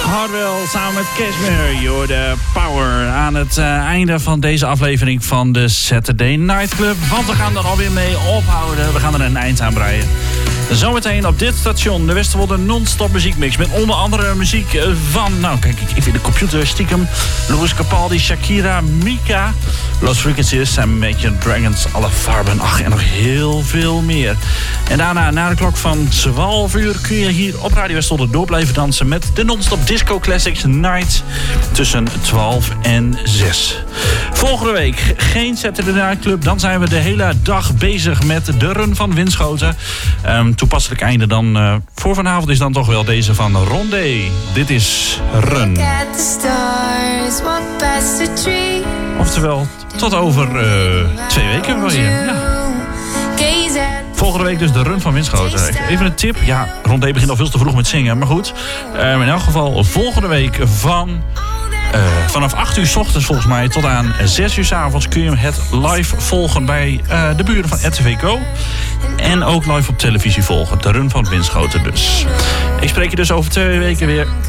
Hardwell samen met Cashmere. Je hoorde Power aan het einde van deze aflevering van de Saturday Night Club. Want we gaan er alweer mee ophouden. We gaan er een eind aan breien. Zometeen op dit station de Westerwolde non-stop muziekmix. Met onder andere muziek van... Nou, kijk, ik vind de computer stiekem. Louis Capaldi, Shakira, Mika, Lost Frequencies, Imagine Dragons, Alle Farben. Ach, en nog heel veel meer. En daarna, na de klok van 12 uur... kun je hier op Radio Westerwolde door blijven dansen... met de non-stop Disco Classics Night tussen 12 en 6. Volgende week geen Saturday Night Club. Dan zijn we de hele dag bezig met de run van Winschoten. Toepasselijk einde dan voor vanavond is dan toch wel deze van Rondé. Dit is Run. Oftewel, tot over 2 weken wil je. Ja. Volgende week dus de run van Winschoten. Even een tip. Ja, Rondé begint al veel te vroeg met zingen. Maar goed, in elk geval volgende week vanaf 8 uur 's ochtends volgens mij tot aan 6 uur 's avonds kun je het live volgen bij de buren van RTV Go. En ook live op televisie volgen. De run van Winschoten dus. Ik spreek je dus over 2 weken weer.